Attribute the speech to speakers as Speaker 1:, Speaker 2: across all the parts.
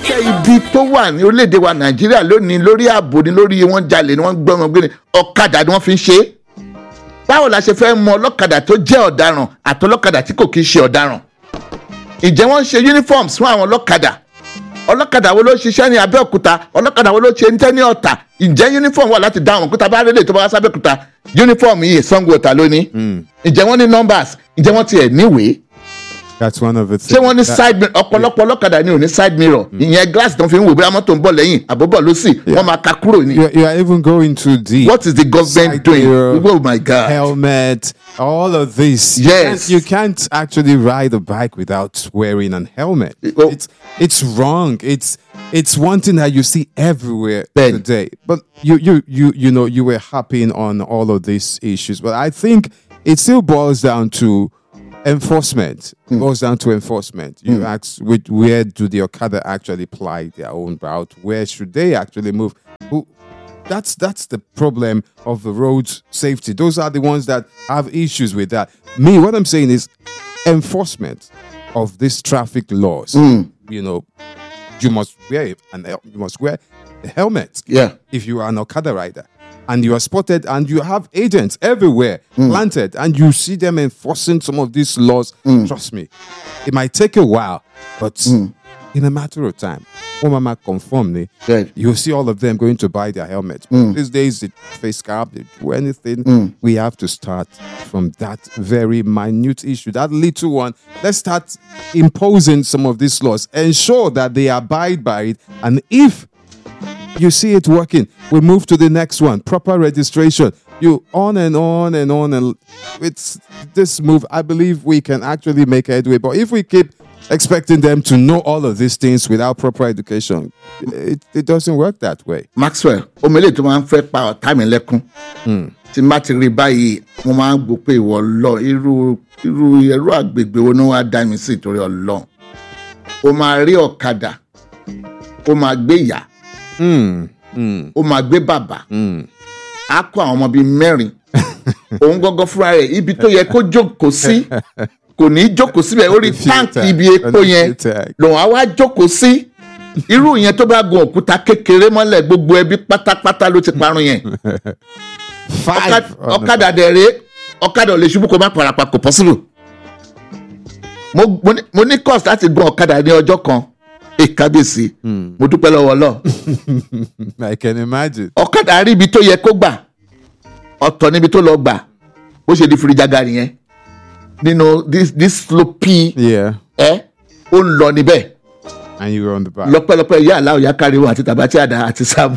Speaker 1: iṣẹ́ ibi tó wà ní orílẹ̀-èdè wa Nàìjíríà lónìí lórí ààbò ni lórí wọ́n jalè ni wọ́n gbọ́ wọn gbé ni ọ̀kadà ni wọ́n fi ń ṣe é. Báwo la ṣe fẹ́ mọ ọlọ́kadà tó jẹ́ ọ̀daràn àti ọlọ́kadà tí kò kí ń ṣe ọ̀daràn? Ǹjẹ́ wọ́n ń ṣe uniforms fún àwọn ọlọ́kadà? Ọlọ́kadà wo ló ṣiṣẹ́ ní Abẹ́òkúta? Ọlọ́kadà wo ló ṣe ń tẹ́ ní Ọ̀tà? Ǹjẹ́ uniform wà láti dá àwọn òkúta bá rélé tó bá wá sábẹ́òkúta? Uniform yìí Sango Ọ̀tà lónìí. Ǹjẹ́ wọ́n ní numbers? Ǹjẹ́ wọ́n tiẹ̀ níwèé?
Speaker 2: That's one of the things.
Speaker 1: Ṣé wọ́n ní side mirror? Ọ̀pọ̀lọpọ̀ ọlọ́kadà ni ò ní side mirror. Ìyẹn glass tó ń fi ń wò bí mọ́tò ń bọ̀ lẹ́yìn àbọ̀bọ̀ ló sì wọ́n máa ka kúrò ní.
Speaker 2: You are even going too deep.
Speaker 1: What is the government
Speaker 2: Side
Speaker 1: doing?
Speaker 2: mirror,
Speaker 1: Oh my God.
Speaker 2: Helmet, all of this.
Speaker 1: Yes.
Speaker 2: You can't actually ride a bike without wearing an helmet.
Speaker 1: Oh.
Speaker 2: It's wrong. It's one thing that you see everywhere
Speaker 1: Ben.
Speaker 2: today. But you were harping on all of these issues. But I think it still boils down to enforcement. Boils down to enforcement. You ask, where do the Okada actually ply their own route? Where should they actually move? That's the problem of the road safety. Those are the ones that have issues with that. Me, what I'm saying is enforcement of these traffic laws. You must wear a helmet.
Speaker 1: Yeah.
Speaker 2: If you are an Okada rider and you are spotted and you have agents everywhere planted and you see them enforcing some of these laws, trust me, it might take a while, but in a matter of time, you'll see all of them going to buy their helmets. These days, the face cap, they do anything. We have to start from that very minute issue, that little one. Let's start imposing some of these laws, ensure that they abide by it, and if you see it working, we move to the next one, proper registration. You on and on and on, and with this move, I believe we can actually make headway. But if we keep expecting them to know all of these things without proper education, it doesn't work that way.
Speaker 1: Maxwell, omele tó máa ń fẹ́ pa ọ̀tá mi lẹ́kún. Tí má ti rí báyìí, mo máa ń gbọ́ pé ìwọ lọ irú ẹ̀rọ àgbègbè wo ni wọ́n á dá mi sí torí Ọlọ́run. O máa rí ọ̀kadà, o máa gbé ìyá, o máa gbé bàbá, á kó àwọn ọmọ bíi mẹ́rin. Òun gọ́gọ́ fúnra rẹ̀ ibi tó yẹ kó jókòó sí. Kò ní jókòó síbẹ̀ orí táǹkì ibi epo yẹn lòun á wá jókòó sí. Irú yẹn tó bá gun òkúta kékeré mọ́lẹ̀ gbogbo ẹbí pátápátá ló ti parun yẹn. Ọ̀kadà dẹ̀rẹ́ ọ̀kadà ò lè ṣubú kó má parapa kò possible. Mo ní course láti gun ọ̀kadà ní ọjọ́ kan. Kábíyèsí mo dúpẹ́ lọ́wọ́ Ọlọ́run.
Speaker 2: I can imagine.
Speaker 1: Ọ̀kadà rí ibi tó yẹ kó gbà ọ̀tọ̀ níbi tó lọ gbà ó ṣe di firijaga nìyẹn. Nínú this slopey ó ń lọ níbẹ̀.
Speaker 2: And you were on the back.
Speaker 1: Lọ́pẹ́lọpẹ́ ìyá aláwọ̀ ya kárí wọn àti tàbátí àdá àti sáàmù.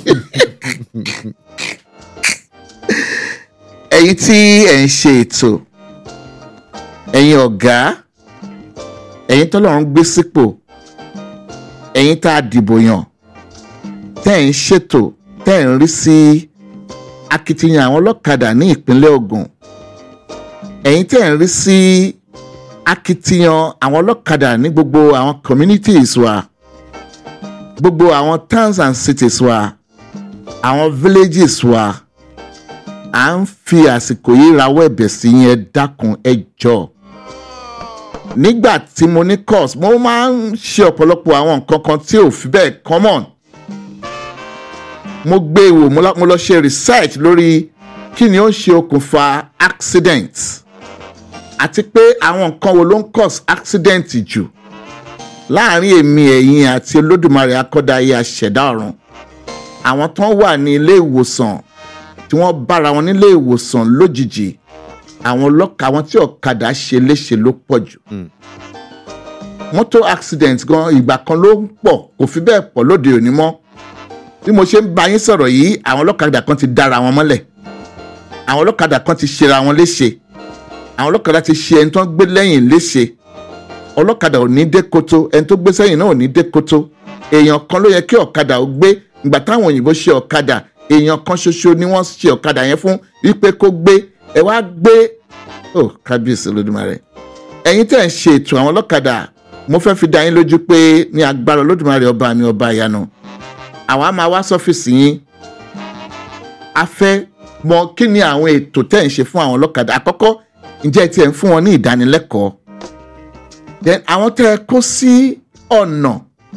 Speaker 1: Ẹ̀yin tí ẹ̀ ń ṣe ètò, ẹ̀yin ọ̀gá, ẹ̀yin tọ́lọ́run gbé sípò, ẹ̀yin tá a dìbò yàn, tẹ́ ẹ̀ ń ṣètò, tẹ́ ẹ̀ ń rí sí akitiyan àwọn ọlọ́kadà ní ìpínlẹ̀ Ògùn. Ẹ̀yin tẹ́ ẹ̀ ń rí sí akitiyan àwọn ọlọ́kadà ní gbogbo àwọn communities wa, gbogbo àwọn towns and cities wa, àwọn villages wa, à ń fi àsìkò yìí rawọ́ ẹ̀bẹ̀ sí yín, dákun ẹ jọ̀ọ́. Nígbà tí mo ní course, mo máa ń ṣe ọ̀pọ̀lọpọ̀ àwọn nǹkan kan tí ò fi bẹ́ẹ̀ common. Mo gbé wò, mo lọ ṣe research lórí kí ni ó ń ṣe okùnfà accident àti pé àwọn nǹkan wo ló ń cause accident jù láàrin èmi ẹ̀yin àti Olódùmarè akọ́dáyé aṣẹ̀dá ọ̀run. Àwọn tó wà ní ilé ìwòsàn tí wọ́n bára wọn nílé ìwòsàn lójijì, àwọn tí ọ̀kadà ṣe léṣe ló pọ̀ jù. Motor accident gan ìgbà kan ló ń pọ̀, kò fi bẹ́ẹ̀ pọ̀ lóde òní mọ́. Bí mo ṣe ń bá yín sọ̀rọ̀ yìí, àwọn ọlọ́kadà kan ti dára wọn mọ́lẹ̀, àwọn ọlọ́kadà kan ti ṣera wọn léṣe, àwọn ọlọ́kadà ti ṣe ẹni tó ń gbé lẹ́yìn léṣe. Ọlọ́kadà ò ní dé koto, ẹni tó gbé sẹ́yìn náà ò ní dé koto. Èèyàn kan ló yẹ kí ọ̀kadà ó gbé. Ìgbà táwọn òyìnbó ṣe ọ̀kadà, èèyàn kan ṣoṣo ni wọ́n ṣe ọ̀kadà yẹn fún wípé kó gbé. Ẹ wá gbé kábíyèsí Olódùmarè. Ẹ̀yin tẹ́ ń ṣe ètò àwọn ọlọ́kadà, mo fẹ́ fi dá yín lójú pé ní agbára Olódùmarè ọba mi ọba ìyanu, àwa máa wá sọ́fíìsì yín. A fẹ́ mọ kí ni àwọn ètò tẹ́ ń ṣe fún àwọn ọlọ́kadà. Àkọ́kọ́, ǹjẹ́ tí ẹ ń fún wọn ní ìdánilẹ́kọ̀ọ́? Then àwọn tẹ́ ẹ kó sí ọ̀nà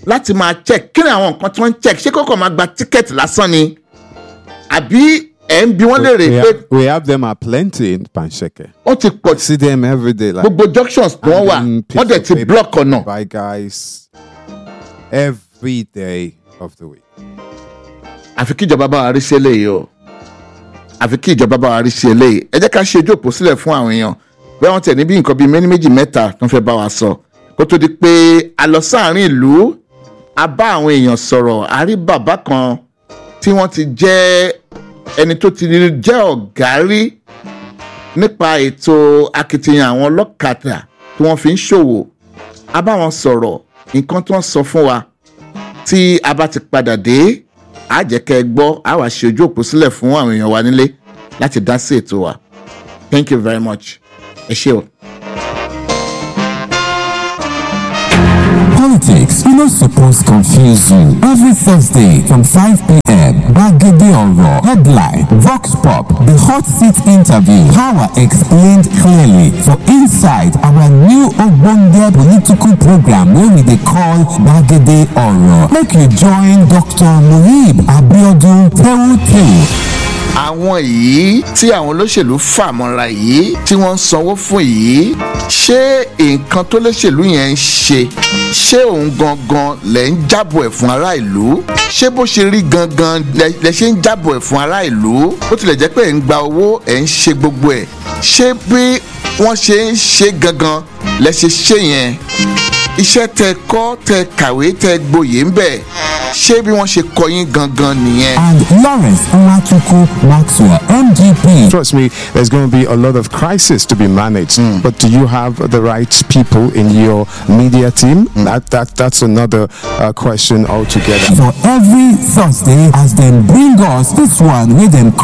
Speaker 1: láti máa check kí ni àwọn nǹkan tí wọ́n ń check ṣé kókò máa gba tíkẹ́ẹ̀tì lásán ni àbí ẹ̀ ń bi wọ́n léèrè pé.
Speaker 2: We have them at plenty in Pansheke.
Speaker 1: Ó ti pọ̀
Speaker 2: See them every day. Like
Speaker 1: gbogbo junctions tí wọ́n wà wọ́n dẹ̀ ti block ọ̀nà.
Speaker 2: By guys every day of the week.
Speaker 1: Àfi kí ìjọba bá wa rí sí eléyìí o. Àfi kí ìjọba bá wa rí sí eléyìí. Ẹ jẹ́ ká ṣe ojú òpó sílẹ̀ fún àwọn èèyàn. Bẹ́ẹ̀ wọ́n tẹ̀ níbi nǹkan bíi méjì mẹ́ta tó ń fẹ́ bá wa sọ. Kó tó di pé a lọ sáàárín ìlú, a bá àwọn èèyàn sọ̀rọ̀, a rí bàbá kan tí wọ́n ti jẹ́ ẹni tó ti jẹ́ ọ̀gá rí nípa ètò akitiyan àwọn ọlọ́kadà tí wọ́n fi ń ṣòwò. A bá wọn sọ̀rọ̀ nǹkan tí wọ́n sọ fún wa tí a bá ti padà dé a jẹ́ kẹ́ ẹ gbọ́ a wá ṣe ojú òpó sílẹ̀ fún àwọn èèyàn wa nílé láti dá sí ètò wa. Thank you very much. Ẹ ṣé o.
Speaker 3: Politics, you no suppose confuse you. Every Thursday from 5 p.m. Gbagede Oro, headline, Vox Pop, the hot seat interview, Power explained clearly for inside our new Ogbonge political program wey we dey call Gbagede Oro. Make you join Dr. Muhib Abiodun Tewutewu.
Speaker 1: Àwọn yìí tí àwọn olóṣèlú fà mọ́ra yìí tí wọ́n ń sanwó fún yìí ṣé nǹkan tó lóṣèlú yẹn ń ṣe òun gangan lẹ̀ ń jábọ̀ ẹ̀ fún ará ìlú ṣé bó ṣe rí gangan lẹ ṣe ń jábọ̀ ẹ̀ fún ará ìlú bó tilẹ̀ jẹ́ pé ẹ̀ ń gba owó ẹ̀ ń ṣe gbogbo ẹ̀ ṣé bí wọ́n ṣe ń ṣe gangan lẹ ṣe ṣe yẹn iṣẹ́ tẹ kọ́ tẹ kàwé tẹ gboyè ń bẹ̀ ṣé bí wọ́n ṣe kọ yín gangan nìyẹn.
Speaker 3: And Lawrence Nwachukwu Maxwell, MGP.
Speaker 2: Trust me, there's going to be a lot of crisis to be managed. But do you have the right people in your media team? That's another question altogether.
Speaker 3: For every Thursday, as them bring us this one with them.